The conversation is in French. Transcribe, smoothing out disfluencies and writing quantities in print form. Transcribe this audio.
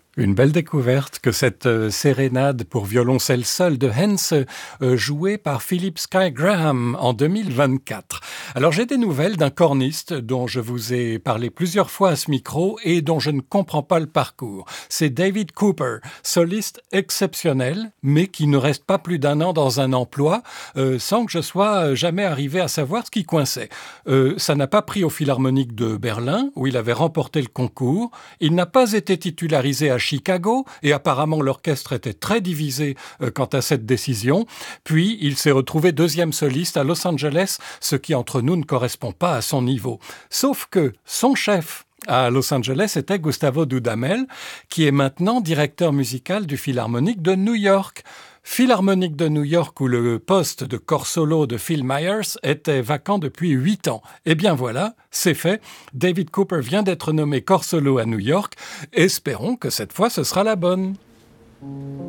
Une belle découverte que cette sérénade pour violoncelle seul de Henze, jouée par Philip Sky Graham en 2024. Alors j'ai des nouvelles d'un corniste dont je vous ai parlé plusieurs fois à ce micro et dont je ne comprends pas le parcours. C'est David Cooper, soliste exceptionnel, mais qui ne reste pas plus d'un an dans un emploi sans que je sois jamais arrivé à savoir ce qui coinçait. Ça n'a pas pris au Philharmonique de Berlin, où il avait remporté le concours. Il n'a pas été titularisé à Chicago, et apparemment l'orchestre était très divisé quant à cette décision. Puis il s'est retrouvé deuxième soliste à Los Angeles, ce qui entre nous ne correspond pas à son niveau. Sauf que son chef à Los Angeles était Gustavo Dudamel, qui est maintenant directeur musical du Philharmonique de New York. Philharmonique de New York où le poste de corps solo de Phil Myers était vacant depuis 8 ans. Eh bien voilà, c'est fait. David Cooper vient d'être nommé corps solo à New York. Espérons que cette fois ce sera la bonne.